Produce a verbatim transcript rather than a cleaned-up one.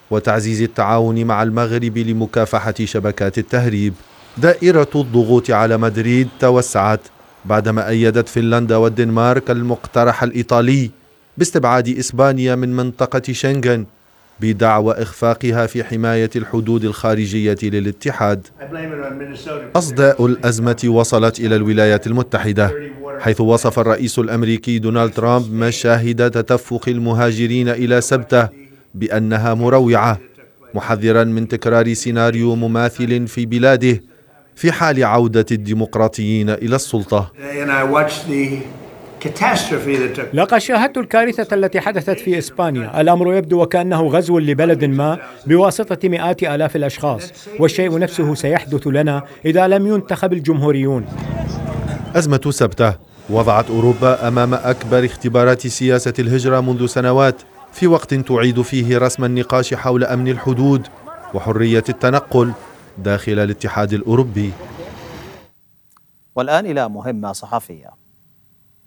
وتعزيز التعاون مع المغرب لمكافحة شبكات التهريب. دائرة الضغوط على مدريد توسعت بعدما أيدت فنلندا والدنمارك المقترح الإيطالي باستبعاد إسبانيا من منطقة شنغن بدعوى إخفاقها في حماية الحدود الخارجية للاتحاد. أصداء الأزمة وصلت إلى الولايات المتحدة، حيث وصف الرئيس الأمريكي دونالد ترامب مشاهد تدفق المهاجرين إلى سبتة بأنها مروعة، محذرا من تكرار سيناريو مماثل في بلاده في حال عودة الديمقراطيين إلى السلطة. لقد شاهدت الكارثة التي حدثت في إسبانيا. الأمر يبدو وكأنه غزو لبلد ما بواسطة مئات آلاف الأشخاص، والشيء نفسه سيحدث لنا إذا لم ينتخب الجمهوريون. أزمة سبتة وضعت أوروبا أمام أكبر اختبارات سياسة الهجرة منذ سنوات، في وقت تعيد فيه رسم النقاش حول أمن الحدود وحرية التنقل داخل الاتحاد الأوروبي. والآن إلى مهمة صحفية.